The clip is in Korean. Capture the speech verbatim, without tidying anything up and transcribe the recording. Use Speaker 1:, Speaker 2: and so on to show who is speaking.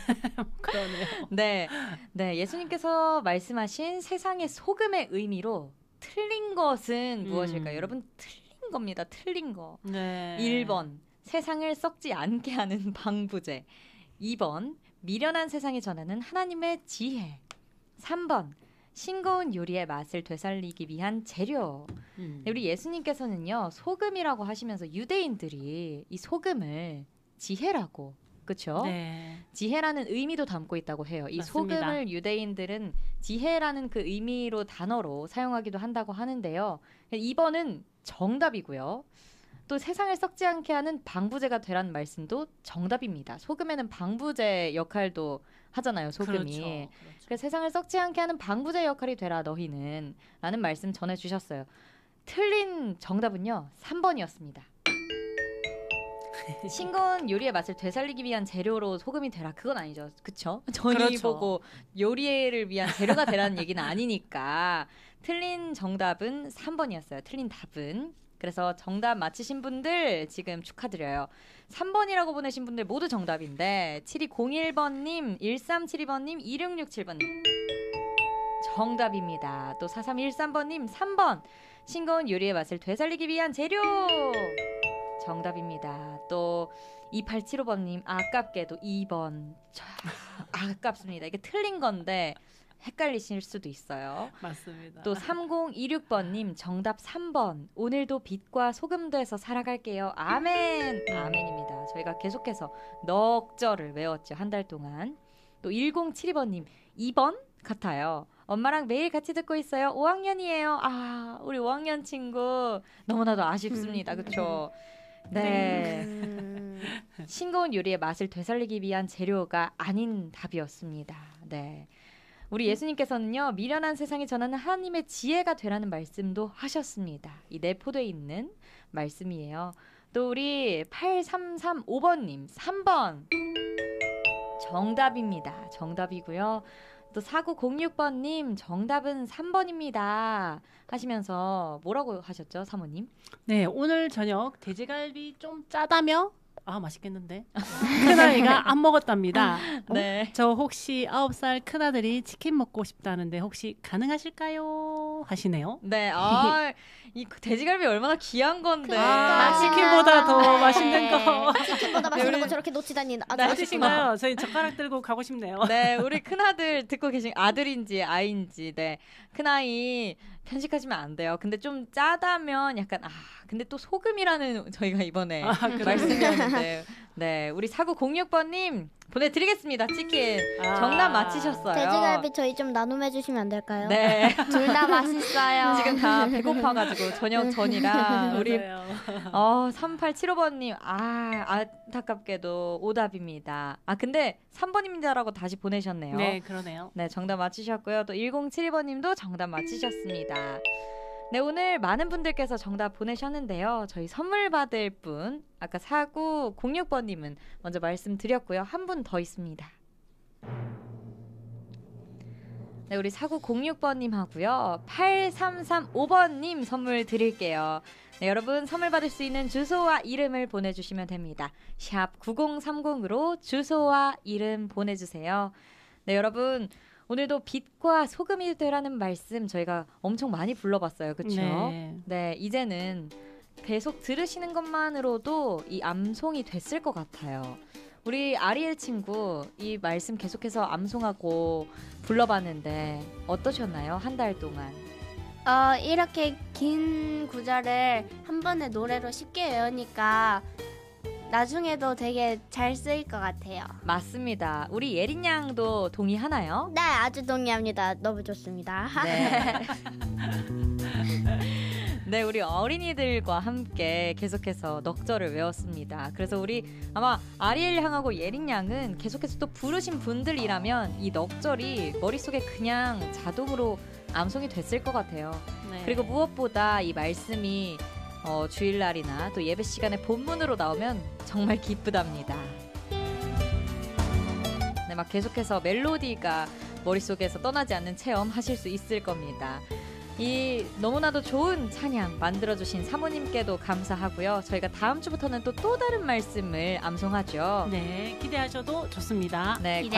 Speaker 1: 그러네요.
Speaker 2: 네, 네, 예수님께서 말씀하신 세상의 소금의 의미로 틀린 것은 무엇일까요?
Speaker 1: 음.
Speaker 2: 여러분 틀린 겁니다. 틀린 거.
Speaker 1: 네.
Speaker 2: 일 번 세상을 썩지 않게 하는 방부제. 이 번 미련한 세상이 전하는 하나님의 지혜. 삼 번 싱거운 요리의 맛을 되살리기 위한 재료.
Speaker 1: 음.
Speaker 2: 우리 예수님께서는요 소금이라고 하시면서 유대인들이 이 소금을 지혜라고, 그렇죠?
Speaker 1: 네.
Speaker 2: 지혜라는 의미도 담고 있다고 해요. 이
Speaker 1: 맞습니다.
Speaker 2: 소금을 유대인들은 지혜라는 그 의미로 단어로 사용하기도 한다고 하는데요. 이 번은 정답이고요. 또 세상을 썩지 않게 하는 방부제가 되라는 말씀도 정답입니다. 소금에는 방부제 역할도 하잖아요. 소금이.
Speaker 1: 그렇죠. 그렇죠.
Speaker 2: 그래서 세상을 썩지 않게 하는 방부제 역할이 되라 너희는 라는 말씀 전해주셨어요. 틀린 정답은요. 삼 번이었습니다. 싱거운 요리의 맛을 되살리기 위한 재료로 소금이 되라. 그건 아니죠. 그쵸? 저희
Speaker 1: 그렇죠.
Speaker 2: 보고 요리를 위한 재료가 되라는 얘기는 아니니까. 틀린 정답은 삼 번이었어요. 틀린 답은. 그래서 정답 맞히신 분들 지금 축하드려요. 삼 번이라고 보내신 분들 모두 정답인데 칠이공일 번님, 일삼칠이 번님, 이육육칠 번님 정답입니다. 또 사삼일삼 번님 삼 번 싱거운 요리의 맛을 되살리기 위한 재료 정답입니다. 또 이팔칠오 번님 아깝게도 이 번 자, 아깝습니다. 이게 틀린 건데 헷갈리실 수도 있어요.
Speaker 1: 맞습니다.
Speaker 2: 또 삼공이육 번님 정답 삼 번 오늘도 빛과 소금 돼서 살아갈게요. 아멘. 아멘입니다. 저희가 계속해서 넉 절을 외웠죠. 한 달 동안. 또 일공칠이 번님 이 번 같아요. 엄마랑 매일 같이 듣고 있어요. 오 학년이에요. 아 우리 오 학년 친구 너무나도 아쉽습니다. 그렇죠? 네.
Speaker 3: 음.
Speaker 2: 싱거운 요리의 맛을 되살리기 위한 재료가 아닌 답이었습니다. 네. 우리 예수님께서는요. 미련한 세상이 전하는 하나님의 지혜가 되라는 말씀도 하셨습니다. 이 내포되어 있는 말씀이에요. 또 우리 팔삼삼오 번님 삼 번 정답입니다. 정답이고요. 또 사구공육 번님 정답은 삼 번입니다. 하시면서 뭐라고 하셨죠? 사모님?
Speaker 1: 네, 오늘 저녁 돼지갈비 좀 짜다며? 아, 맛있겠는데? 큰아이가 안 먹었답니다.
Speaker 2: 네.
Speaker 1: 어? 저 혹시 아홉 살 큰아들이 치킨 먹고 싶다는데 혹시 가능하실까요? 하시네요.
Speaker 2: 네. 아, 이 돼지갈비 얼마나 귀한 건데.
Speaker 3: 그러니까.
Speaker 1: 아, 치킨보다 더
Speaker 3: 네.
Speaker 1: 맛있는 거.
Speaker 3: 치킨보다 맛있는
Speaker 2: 우리-
Speaker 3: 거 저렇게 놓치다니 아주
Speaker 2: 네,
Speaker 1: 맛있으신가요? 저희 젓가락 들고 가고 싶네요.
Speaker 2: 네, 우리 큰아들 듣고 계신 아들인지 아이인지, 네. 큰아이 편식하시면 안 돼요. 근데 좀 짜다면 약간, 아, 근데 또 소금이라는 저희가 이번에
Speaker 1: 아, 그래요?
Speaker 2: 말씀이었는데, 네. 우리 사구공육 번님 보내드리겠습니다. 치킨.
Speaker 1: 아.
Speaker 2: 정답 맞히셨어요.
Speaker 3: 돼지갈비 저희 좀 나눔해 주시면 안 될까요?
Speaker 2: 네.
Speaker 3: 둘 다 맛있어요.
Speaker 2: 지금 다 배고파가지고 저녁 전이라 우리
Speaker 1: 맞아요.
Speaker 2: 어, 삼팔칠오 번님 아 안타깝게도 오답입니다. 아 근데 삼 번입니다라고 다시 보내셨네요.
Speaker 1: 네, 그러네요.
Speaker 2: 네, 정답 맞히셨고요. 또 일공칠이 번님도 정답 맞히셨습니다. 네, 오늘 많은 분들께서 정답 보내셨는데요. 저희 선물 받을 분 아까 사구공육 번님은 먼저 말씀드렸고요. 한 분 더 있습니다. 네, 우리 사구공육 번님 하고요. 팔삼삼오 번님 선물 드릴게요. 네, 여러분 선물 받을 수 있는 주소와 이름을 보내주시면 됩니다. 샵 구공삼공으로 주소와 이름 보내주세요. 네, 여러분 오늘도 빛과 소금이 되라는 말씀 저희가 엄청 많이 불러봤어요. 그렇죠?
Speaker 1: 네.
Speaker 2: 네, 이제는 계속 들으시는 것만으로도 이 암송이 됐을 것 같아요. 우리 아리엘 친구 이 말씀 계속해서 암송하고 불러봤는데 어떠셨나요? 한 달 동안.
Speaker 4: 어, 이렇게 긴 구절을 한 번에 노래로 쉽게 외우니까 나중에도 되게 잘 쓰일 것 같아요.
Speaker 2: 맞습니다. 우리 예린 양도 동의하나요?
Speaker 3: 네, 아주 동의합니다. 너무 좋습니다.
Speaker 2: 네. 네, 우리 어린이들과 함께 계속해서 넉절을 외웠습니다. 그래서 우리 아마 아리엘 양하고 예린 양은 계속해서 또 부르신 분들이라면 이 넉절이 머릿속에 그냥 자동으로 암송이 됐을 것 같아요.
Speaker 1: 네.
Speaker 2: 그리고 무엇보다 이 말씀이 어, 주일날이나 또 예배 시간에 본문으로 나오면 정말 기쁘답니다. 네, 막 계속해서 멜로디가 머릿속에서 떠나지 않는 체험 하실 수 있을 겁니다. 이 너무나도 좋은 찬양 만들어주신 사모님께도 감사하고요. 저희가 다음 주부터는 또 또 다른 말씀을 암송하죠.
Speaker 1: 네, 기대하셔도 좋습니다.
Speaker 2: 네,
Speaker 3: 기대